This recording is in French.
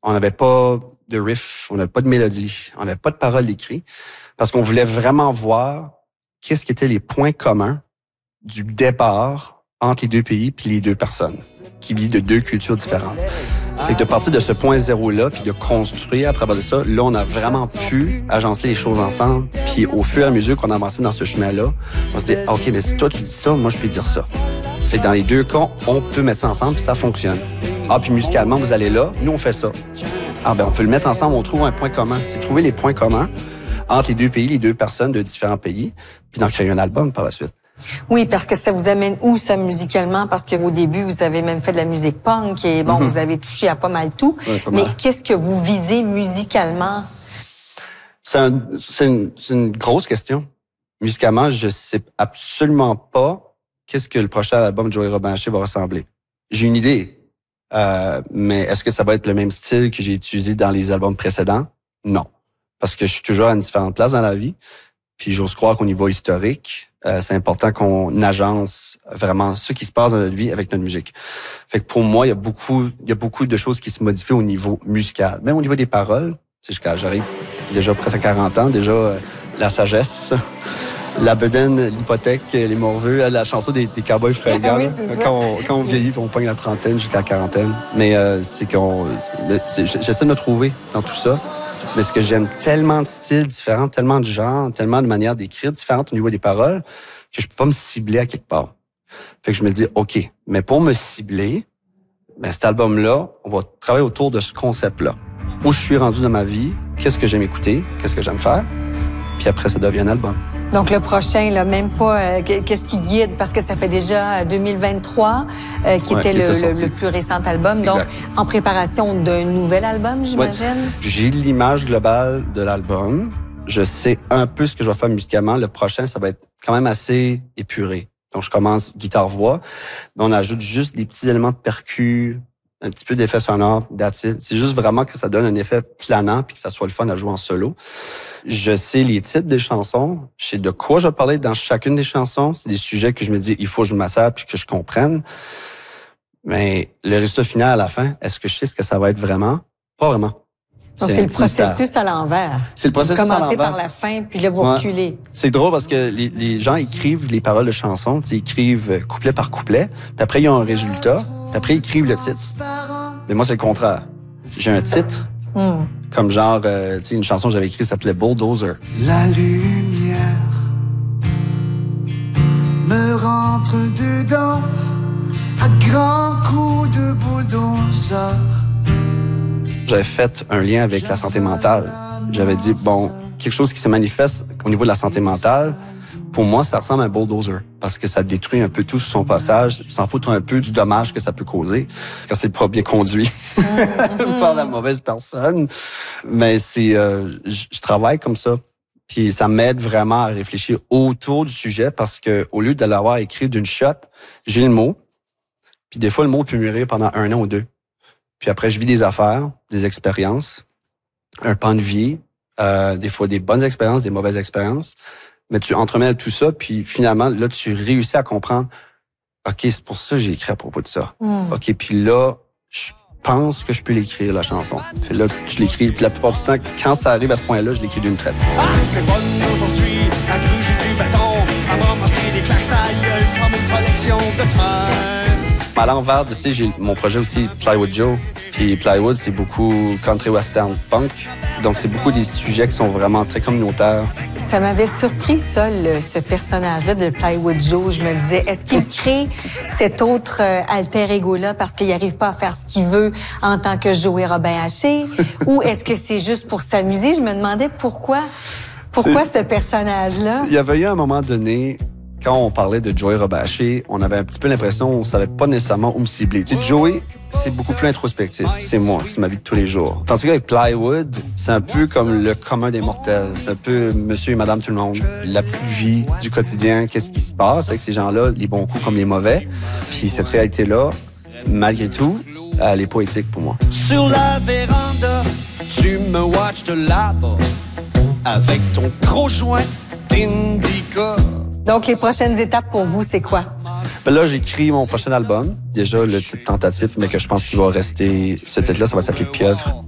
On n'avait pas de riff, on n'avait pas de mélodie, on n'avait pas de paroles écrites, parce qu'on voulait vraiment voir qu'est-ce qui étaient les points communs du départ entre les deux pays puis les deux personnes qui vivent de deux cultures différentes. Fait que de partir de ce point zéro-là puis de construire à travers de ça, là, on a vraiment pu agencer les choses ensemble. Puis au fur et à mesure qu'on avançait dans ce chemin-là, on se dit, OK, mais si toi, tu dis ça, moi, je peux dire ça. Fait que dans les deux cas, on peut mettre ça ensemble puis ça fonctionne. Ah, puis musicalement, vous allez là, nous, on fait ça. Ah, ben on peut le mettre ensemble, on trouve un point commun. C'est trouver les points communs entre les deux pays, les deux personnes de différents pays, puis d'en créer un album par la suite. Oui, parce que ça vous amène où, ça, musicalement? Parce qu'au début, vous avez même fait de la musique punk et bon, vous avez touché à pas mal tout. Ouais, pas mais mal. qu'est-ce que vous visez musicalement? C'est une grosse question. Musicalement, je sais absolument pas qu'est-ce que le prochain album de Joey Robin Haché va ressembler. J'ai une idée, mais est-ce que ça va être le même style que j'ai utilisé dans les albums précédents? Non. Parce que je suis toujours à une différente place dans la vie. Puis j'ose croire qu'au niveau historique, c'est important qu'on agence vraiment ce qui se passe dans notre vie avec notre musique. Fait que pour moi, il y a beaucoup de choses qui se modifient au niveau musical. Même au niveau des paroles, j'arrive déjà presque à 40 ans, déjà la sagesse, la bedaine, l'hypothèque, les morveux, la chanson des cowboys fringants. Oui, c'est ça. Quand on vieillit, on pogne la trentaine jusqu'à la quarantaine. Mais j'essaie de me trouver dans tout ça. Mais ce que j'aime, tellement de styles différents, tellement de genres, tellement de manières d'écrire différentes au niveau des paroles, que je peux pas me cibler à quelque part. Fait que je me dis, OK, mais pour me cibler, ben cet album-là, on va travailler autour de ce concept-là. Où je suis rendu dans ma vie, qu'est-ce que j'aime écouter, qu'est-ce que j'aime faire, puis après, ça devient un album. Donc, le prochain, là, même pas qu'est-ce qui guide, parce que ça fait déjà 2023 qui était le plus récent album. Donc, exact. En préparation d'un nouvel album, j'imagine? Ouais. J'ai l'image globale de l'album. Je sais un peu ce que je vais faire musicalement. Le prochain, ça va être quand même assez épuré. Donc, je commence guitare-voix, mais on ajoute juste des petits éléments de percus, un petit peu d'effet sonore, that's it. C'est juste vraiment que ça donne un effet planant puis que ça soit le fun à jouer en solo. Je sais les titres des chansons, je sais de quoi je vais parler dans chacune des chansons. C'est des sujets que je me dis, il faut que je m'assère puis que je comprenne. Mais le résultat final à la fin, est-ce que je sais ce que ça va être vraiment? Pas vraiment. Donc, c'est le processus à l'envers. C'est le processus vous à l'envers. commencez par la fin, puis là, vous reculez. C'est drôle parce que les gens écrivent les paroles de chansons, ils écrivent couplet par couplet, puis après, ils ont un résultat, puis après, ils écrivent le titre. Mais moi, c'est le contraire. J'ai un titre, comme genre, une chanson que j'avais écrite s'appelait Bulldozer. La lumière me rentre dedans à grands coups de bulldozer. J'avais fait un lien avec la santé mentale. J'avais dit, bon, quelque chose qui se manifeste au niveau de la santé mentale, pour moi, ça ressemble à un bulldozer parce que ça détruit un peu tout sur son passage, s'en fout un peu du dommage que ça peut causer quand c'est pas bien conduit par la mauvaise personne. Mais je travaille comme ça. Puis ça m'aide vraiment à réfléchir autour du sujet parce que au lieu de l'avoir écrit d'une shot, j'ai le mot. Puis des fois, le mot peut mûrir pendant 1 an ou 2. Puis après, je vis des affaires, des expériences, un pan de vie, des fois des bonnes expériences, des mauvaises expériences. Mais tu entremêles tout ça, puis finalement, là, tu réussis à comprendre, OK, c'est pour ça que j'ai écrit à propos de ça. OK, puis là, je pense que je peux l'écrire, la chanson. Puis là, tu l'écris, puis la plupart du temps, quand ça arrive à ce point-là, je l'écris d'une traite. Ah, c'est bonne aujourd'hui, à cru Jésus bâton, à m'embrasser des claques à gueule comme une collection de trains. À l'envers, tu sais, j'ai mon projet aussi, Plywood Joe. Puis Plywood, c'est beaucoup country western punk. Donc, c'est beaucoup des sujets qui sont vraiment très communautaires. Ça m'avait surpris, ça, ce personnage-là de Plywood Joe. Je me disais, est-ce qu'il crée cet autre alter ego-là parce qu'il n'arrive pas à faire ce qu'il veut en tant que Joey Robin Haché? Ou est-ce que c'est juste pour s'amuser? Je me demandais pourquoi ce personnage-là? Il y avait eu un moment donné, quand on parlait de Joey Robin Haché, on avait un petit peu l'impression qu'on savait pas nécessairement où me cibler. Tu sais, Joey, c'est beaucoup plus introspectif. C'est moi, c'est ma vie de tous les jours. Tandis qu'avec Plywood, c'est un peu comme le commun des mortels. C'est un peu monsieur et madame tout le monde. La petite vie du quotidien, qu'est-ce qui se passe avec ces gens-là, les bons coups comme les mauvais. Puis cette réalité-là, malgré tout, elle est poétique pour moi. Sur la véranda, tu me watches de là-bas avec ton gros joint d'indica. Donc, les prochaines étapes pour vous, c'est quoi? Ben là, j'écris mon prochain album. Déjà, le titre tentatif, mais que je pense qu'il va rester... Ce titre-là, ça va s'appeler Pieuvre.